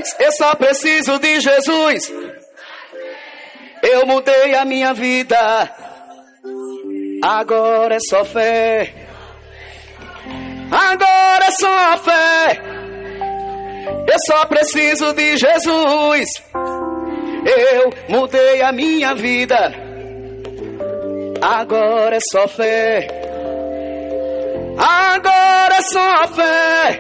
vez, eu só preciso de Jesus. Eu mudei a minha vida. Agora é só fé. Agora é só fé. Eu só preciso de Jesus. Eu mudei a minha vida. Agora é só fé. Agora é só fé.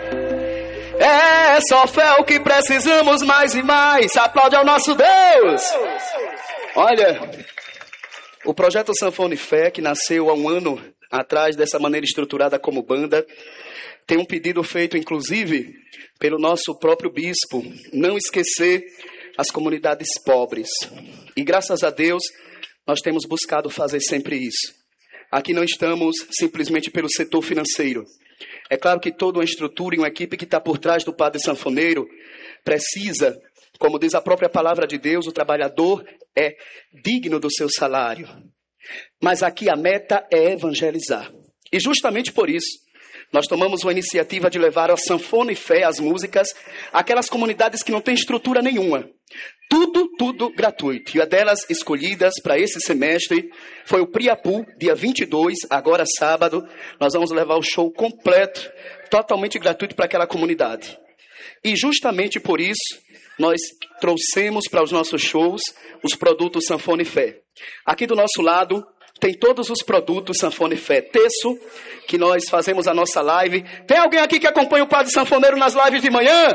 É só fé o que precisamos mais e mais. Aplaude ao nosso Deus. Olha, o projeto Sanfona e Fé, que nasceu há um ano atrás dessa maneira estruturada como banda, tem um pedido feito inclusive pelo nosso próprio bispo, não esquecer as comunidades pobres. E graças a Deus nós temos buscado fazer sempre isso. Aqui não estamos simplesmente pelo setor financeiro. É claro que toda uma estrutura e uma equipe que está por trás do padre sanfoneiro precisa, como diz a própria palavra de Deus, o trabalhador é digno do seu salário. Mas aqui a meta é evangelizar. E justamente por isso, nós tomamos uma iniciativa de levar a sanfona e fé, as músicas, àquelas comunidades que não têm estrutura nenhuma. Tudo gratuito. E a delas escolhidas para esse semestre foi o Priapu, dia 22, agora sábado. Nós vamos levar o show completo, totalmente gratuito para aquela comunidade. E justamente por isso, nós trouxemos para os nossos shows os produtos Sanfona e Fé. Aqui do nosso lado tem todos os produtos Sanfona e Fé. Terço, que nós fazemos a nossa live. Tem alguém aqui que acompanha o Padre Sanfoneiro nas lives de manhã?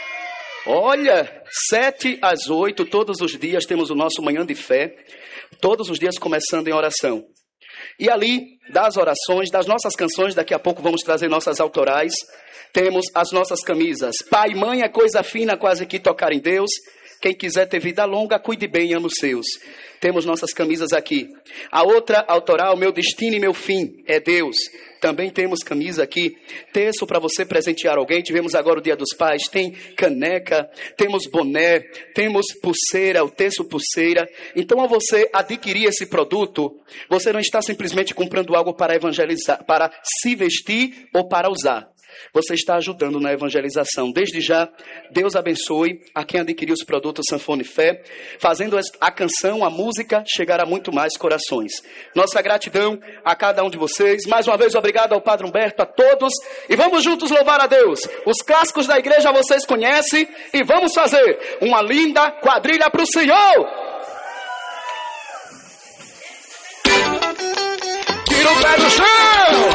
Olha, 7 às 8, todos os dias temos o nosso Manhã de Fé. Todos os dias começando em oração. E ali, das orações, das nossas canções, daqui a pouco vamos trazer nossas autorais. Temos as nossas camisas. Pai e mãe é coisa fina, quase que tocar em Deus. Quem quiser ter vida longa, cuide bem e ama os seus. Temos nossas camisas aqui. A outra autoral, meu destino e meu fim, é Deus. Também temos camisa aqui. Terço para você presentear alguém. Tivemos agora o Dia dos Pais. Tem caneca, temos boné, temos pulseira, o terço pulseira. Então, ao você adquirir esse produto, você não está simplesmente comprando algo para evangelizar, para se vestir ou para usar. Você está ajudando na evangelização. Desde já, Deus abençoe a quem adquiriu os produtos Sanfona e Fé, fazendo a canção, a música, chegar a muito mais corações. Nossa gratidão a cada um de vocês. Mais uma vez, obrigado ao Padre Humberto, a todos. E vamos juntos louvar a Deus. Os clássicos da igreja vocês conhecem. E vamos fazer uma linda quadrilha para o Senhor. Tira o pé do chão!